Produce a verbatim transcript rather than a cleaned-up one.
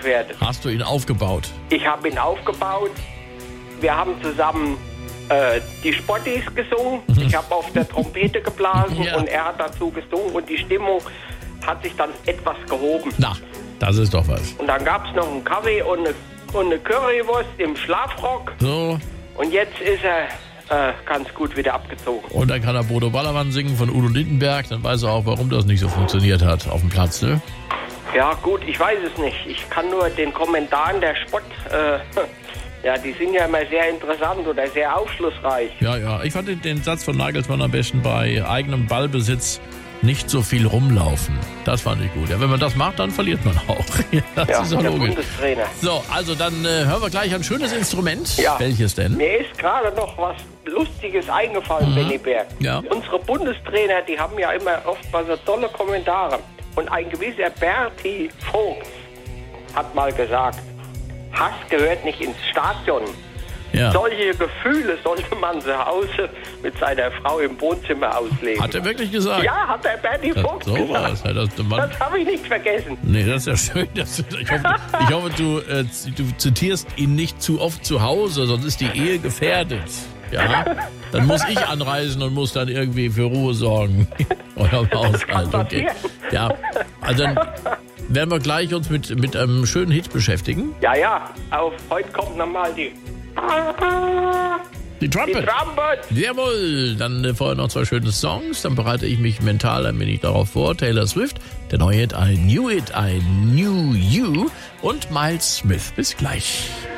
gefährdet. Hast du ihn aufgebaut? Ich habe ihn aufgebaut. Wir haben zusammen äh, die Spottis gesungen. Ich habe auf der Trompete geblasen Ja. und er hat dazu gesungen und die Stimmung hat sich dann etwas gehoben. Na, das ist doch was. Und dann gab es noch einen Kaffee und eine, und eine Currywurst im Schlafrock. So, Und jetzt ist er äh, ganz gut wieder abgezogen. und dann kann er Bodo Ballermann singen von Udo Lindenberg. Dann weiß er auch, warum das nicht so funktioniert hat auf dem Platz, ne? Ja gut, ich weiß es nicht. Ich kann nur den Kommentaren der Spott, äh, ja, die sind ja immer sehr interessant oder sehr aufschlussreich. Ja, ja. Ich fand den, den Satz von Nagelsmann am besten: bei eigenem Ballbesitz nicht so viel rumlaufen. Das fand ich gut. Ja, wenn man das macht, dann verliert man auch. Ja, das Ja, ist doch der logisch. Bundestrainer. So, also dann äh, hören wir gleich ein schönes Instrument. Ja. Welches denn? Mir ist gerade noch was Lustiges eingefallen, Benny Berg. Ja. Unsere Bundestrainer, die haben ja immer oft mal so tolle Kommentare. Und ein gewisser Berti Vogt hat mal gesagt, Hass gehört nicht ins Stadion. Ja. Solche Gefühle sollte man zu Hause mit seiner Frau im Wohnzimmer ausleben. Hat er wirklich gesagt? Ja, hat der Berti Das, Vogt so war es. gesagt. Ja, das, man, Das habe ich nicht vergessen. nee, das ist ja schön. Dass du, ich, hoffe, ich hoffe, du, äh, du zitierst ihn nicht zu oft zu Hause, sonst ist die Ehe gefährdet. Ja? Dann muss ich anreisen und muss dann irgendwie für Ruhe sorgen. Oder Haushalt. Okay. Ja, also dann werden wir gleich uns mit, mit einem schönen Hit beschäftigen. Ja, ja, auf heute kommt nochmal die... Die Die Trumpet. Trumpet. Jawohl, dann äh, vorher noch zwei schöne Songs, dann bereite ich mich mental ein wenig darauf vor. Taylor Swift, der neue Hit I Knew It, I Knew You und Miles Smith. Bis gleich.